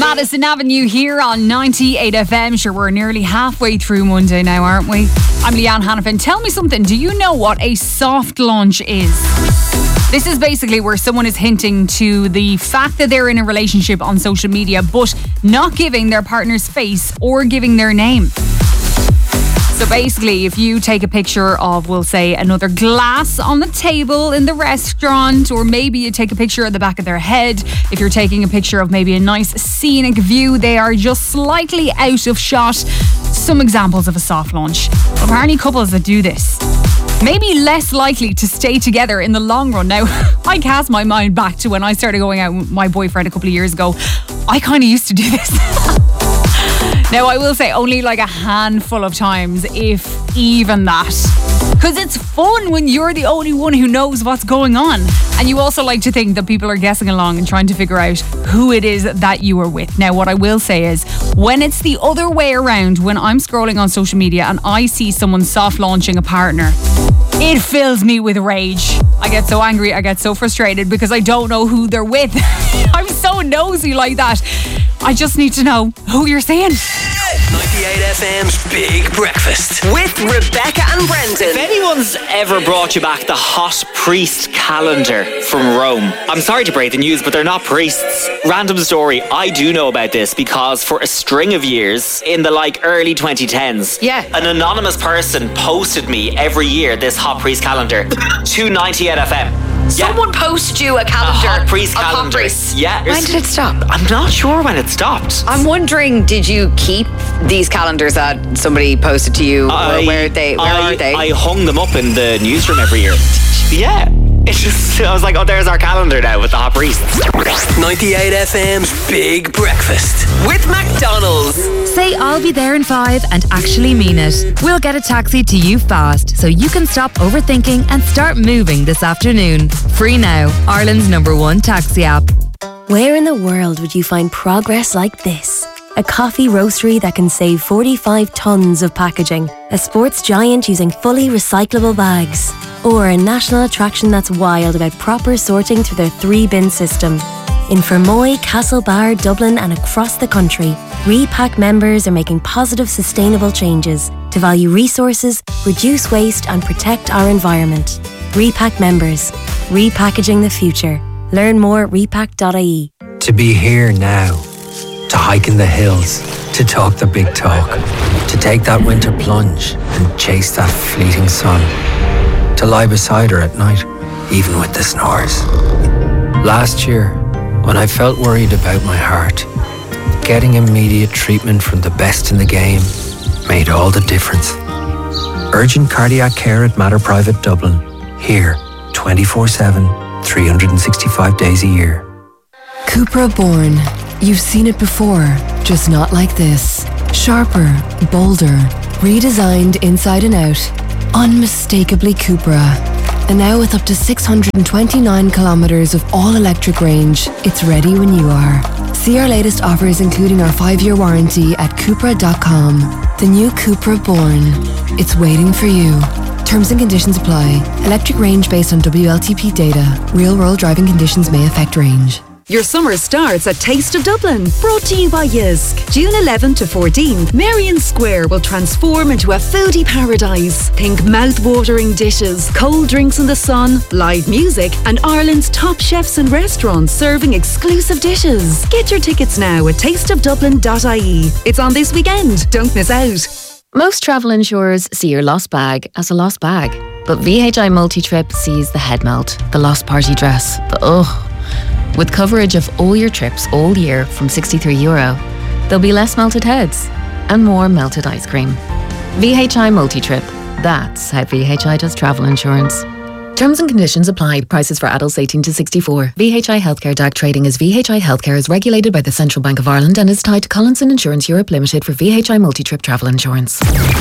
Madison Avenue here on 98 FM. Sure, we're nearly halfway through Monday now, aren't we? I'm Leanne Hannafin. Tell me something. Do you know what a soft launch is? This is basically where someone is hinting to the fact that they're in a relationship on social media, but not giving their partner's face or giving their name. So basically, if you take a picture of, we'll say, another glass on the table in the restaurant, or maybe you take a picture of the back of their head, if you're taking a picture of maybe a nice scenic view, they are just slightly out of shot. Some examples of a soft launch. Apparently couples that do this may be less likely to stay together in the long run. Now, I cast my mind back to when I started going out with my boyfriend a couple of years ago. I kind of used to do this. Now, I will say only like a handful of times, if even that. Because it's fun when you're the only one who knows what's going on. And you also like to think that people are guessing along and trying to figure out who it is that you are with. Now, what I will say is, when it's the other way around, when I'm scrolling on social media and I see someone soft launching a partner, it fills me with rage. I get so angry, I get so frustrated because I don't know who they're with. I'm so nosy like that. I just need to know who you're seeing. 98 FM's Big Breakfast with Rebecca and Brendan. If anyone's ever brought you back the hot priest calendar from Rome, I'm sorry to break the news, but they're not priests. Random story, I do know about this because for a string of years, in the early 2010s, an anonymous person posted me every year this hot priest calendar to 98 FM. Someone posted you a calendar. A hot priest of calendar. Hot priests. Yeah. When did it stop? I'm not sure when it stopped. I'm wondering, did you keep these calendars that somebody posted to you? Or where are they? I hung them up in the newsroom every year. Yeah. It's just, I was like, oh, there's our calendar now with the hot priests. 98 FM's Big Breakfast with McDonald's. Say I'll be there in 5 and actually mean it. We'll get a taxi to you fast so you can stop overthinking and start moving this afternoon. Free now, Ireland's #1 taxi app. Where in the world would you find progress like this? A coffee roastery that can save 45 tonnes of packaging, a sports giant using fully recyclable bags, or a national attraction that's wild about proper sorting through their 3-bin system. In Fermoy, Castlebar, Dublin and across the country, Repack members are making positive, sustainable changes to value resources, reduce waste and protect our environment. Repack members, repackaging the future. Learn more at repack.ie. To be here now, to hike in the hills, to talk the big talk, to take that winter plunge and chase that fleeting sun, to lie beside her at night, even with the snores. Last year, when I felt worried about my heart, getting immediate treatment from the best in the game made all the difference. Urgent cardiac care at Mater Private Dublin, here 24/7, 365 days a year. Cupra Born. You've seen it before, just not like this. Sharper, bolder, redesigned inside and out. Unmistakably Cupra. And now with up to 629 kilometres of all-electric range, it's ready when you are. See our latest offers including our 5-year warranty at Cupra.com. The new Cupra Born. It's waiting for you. Terms and conditions apply. Electric range based on WLTP data. Real-world driving conditions may affect range. Your summer starts at Taste of Dublin, brought to you by Jysk. June 11 to 14, Marion Square will transform into a foodie paradise. Think mouth-watering dishes, cold drinks in the sun, live music, and Ireland's top chefs and restaurants serving exclusive dishes. Get your tickets now at tasteofdublin.ie. It's on this weekend. Don't miss out. Most travel insurers see your lost bag as a lost bag, but VHI Multi-Trip sees the head melt, the lost party dress, the ugh. With coverage of all your trips all year from €63, there'll be less melted heads and more melted ice cream. VHI Multi-Trip. That's how VHI does travel insurance. Terms and conditions apply. Prices for adults 18 to 64. VHI Healthcare DAC trading as VHI Healthcare is regulated by the Central Bank of Ireland and is tied to Collinson Insurance Europe Limited for VHI Multi-Trip travel insurance.